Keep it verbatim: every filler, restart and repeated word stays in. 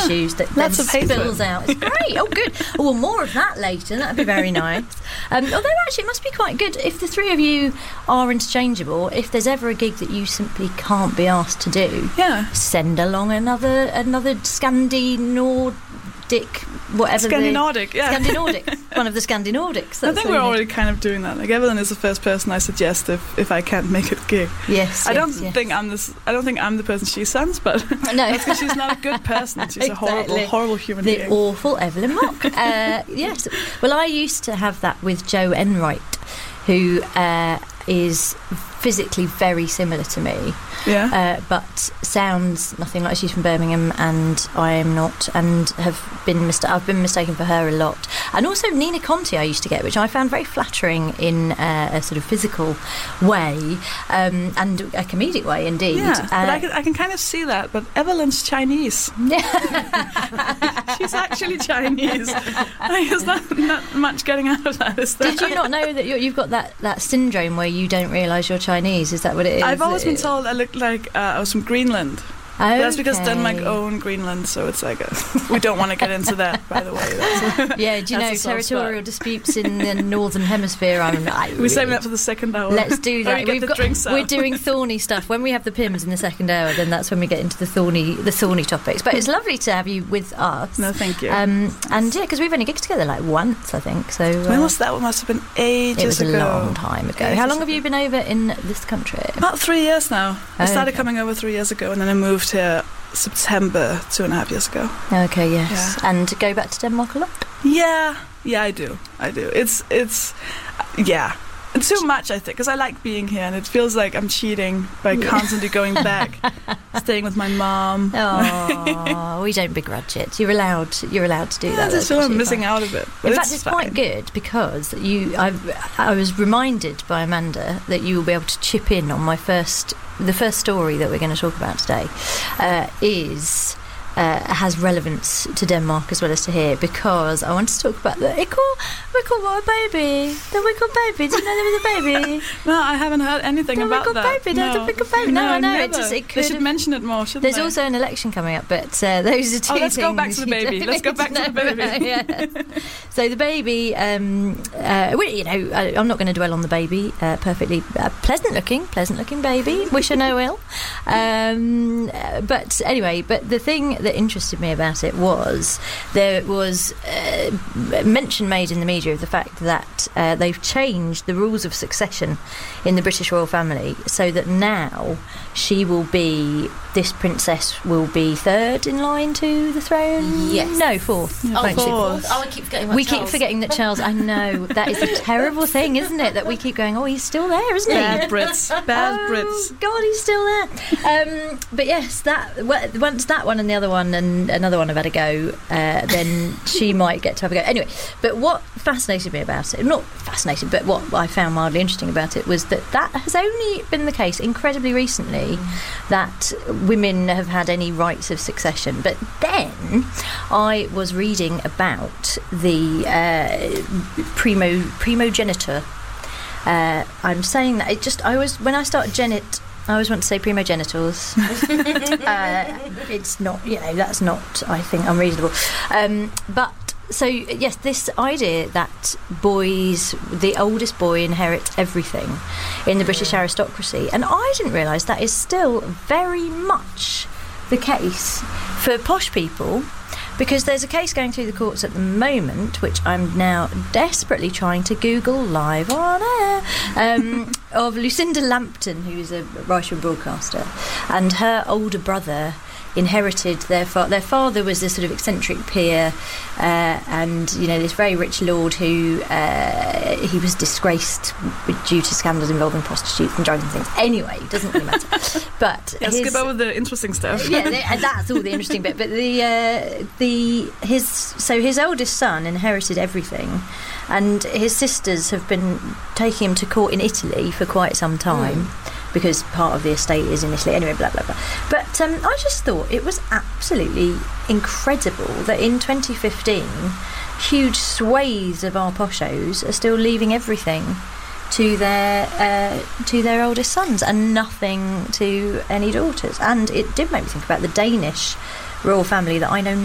tissues that then Lots of paper. spills out. It's great. Oh, good. Oh, well, more of that later. That'd be very nice. Um, although, actually, it must be quite good if the three of you are interchangeable. If there's ever a gig that you simply can't be asked to do, Yeah. send along another another Scandi-Nordic, whatever. Scandi-Nordic, the, yeah. Scandi-Nordic. One of the Scandi-Nordics. I That's think all we're you need. already kind of doing that. Like Evelyn is the first person I suggest if, if I can't make a gig. Yes. I yes, don't yes. think I'm this. I don't think I'm the person she sends, but No. that's because she's not a good person. She's a horrible, Exactly. horrible human The being. awful Evelyn Mock. uh, yes. Well, I used to have that with Joe Enright, who uh, is physically very similar to me, yeah. uh, but sounds nothing like. She's from Birmingham, and I am not, and have been mista- I've been mistaken for her a lot. And also Nina Conti, I used to get, which I found very flattering in uh, a sort of physical way, um, and a comedic way indeed. Yeah, Uh, but I can, I can kind of see that. But Evelyn's Chinese. She's actually Chinese. There's not, not much getting out of that, is there? Did you not know that you're, you've got that, that syndrome where you don't realise you're Chinese? Is that what it is? I've always been told I look like uh, I was from Greenland. Okay. That's because Denmark own Greenland, so it's like a, we don't want to get into that, by the way. That's a, Yeah, do you know that's a soft territorial spot. disputes in the northern hemisphere? I'm, I We're really saving that for the second hour. Let's do When that. we get We've the got, drinks out. we're doing thorny stuff. When we have the Pims in the second hour, then that's when we get into the thorny, the thorny topics. But it's lovely to have you with us. No, thank you. Um, and yeah, because we've only gigged together like once, I think. So uh, when was that? One must have been ages it was ago. a long time ago. Ages How long have ago. you been over in this country? About three years now. I started Okay. coming over three years ago, and then I moved here September two and a half years ago. Okay, yes. Yeah. And go back to Denmark a lot? Yeah, yeah, I do. I do. It's it's yeah. It's too much, I think, because I like being here, and it feels like I'm cheating by constantly going back, staying with my mom. Oh, we don't begrudge it. You're allowed. You're allowed to do Yeah, that. I just That's feel I'm absolutely missing fine. out of it. But In fact, it's fine. quite good because you. I, I was reminded by Amanda that you will be able to chip in on my first. The first story that we're going to talk about today uh, is. Uh, has relevance to Denmark as well as to here, because I want to talk about the Wickle, Wickle what a baby, the Wickle baby. Did you know there was a baby? No, I haven't heard anything The about Wickle that. baby, there's a Wickle baby. No, I know, it never. just- it They could should have- mention it more, shouldn't There's they? also an election coming up, but uh, those are two Oh, let's things. go back to the you baby. don't Let's go need back to the know baby. about, yes. So the baby, um, uh, we, you know, I, I'm not going to dwell on the baby. Uh, perfectly uh, pleasant looking, pleasant looking baby. Wish her no ill. Um, uh, but anyway, but the thing that interested me about it was there was uh, mention made in the media of the fact that uh, they've changed the rules of succession in the British royal family, so that now she will be, this princess will be third in line to the throne. Yes. No, fourth. Yeah, won't she? fourth. Oh, I keep forgetting about We keep Charles. forgetting that Charles. I know that is a terrible thing, isn't it? That we keep going. Oh, he's still there, isn't he? Bad Brits. Bad oh, Brits. God, he's still there. Um, but yes, that w- once that one and the other one and another one have had a go, uh, then she might get to have a go. Anyway, but what fascinated me about it, not fascinated, but what I found mildly interesting about it was that that has only been the case incredibly recently, that women have had any rights of succession. But then I was reading about the uh, primo primogenitor. Uh, I'm saying that it just I always when I start genet I always want to say primogenitals. uh, it's not, you know, that's not, I think, unreasonable. Um, but so yes, this idea that boys, the oldest boy, inherits everything in the British aristocracy, and I didn't realise that is still very much the case for posh people. Because there's a case going through the courts at the moment, which I'm now desperately trying to Google live on air, um, of Lucinda Lambton, who is a writer and broadcaster, and her older brother inherited their fa- their father was this sort of eccentric peer, uh, and you know, this very rich lord who uh, he was disgraced due to scandals involving prostitutes and drugs and things. Anyway, it doesn't really matter. But Yeah, his, skip over the interesting stuff. yeah, th- that's all the interesting bit. But the uh, the his so his oldest son inherited everything, and his sisters have been taking him to court in Italy for quite some time. Mm. Because part of the estate is in Italy. Anyway, blah, blah, blah. But um, I just thought it was absolutely incredible that in twenty fifteen, huge swathes of our poshos are still leaving everything to their uh, to their oldest sons and nothing to any daughters. And it did make me think about the Danish royal family that I know